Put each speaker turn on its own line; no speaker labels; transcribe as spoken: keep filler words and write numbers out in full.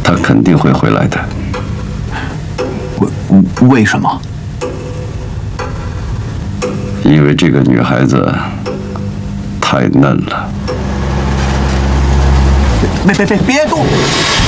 他肯定会回来的。
为为什么？
因为这个女孩子太嫩了。
别别别别动！